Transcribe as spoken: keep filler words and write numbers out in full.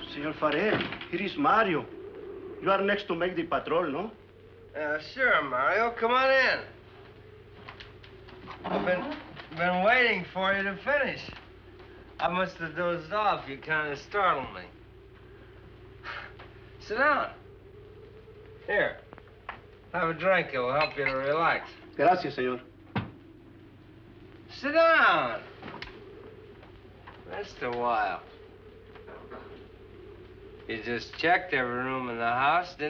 Senor Farrell, here is Mario. You are next to make the patrol, no? Uh, sure, Mario. Come on in. I've been, been waiting for you to finish. I must have dozed off. You kind of startled me. Sit down. Here. Have a drink. It'll help you to relax. Gracias, senor. Sit down. Mister Wild. You just checked every room in the house, didn't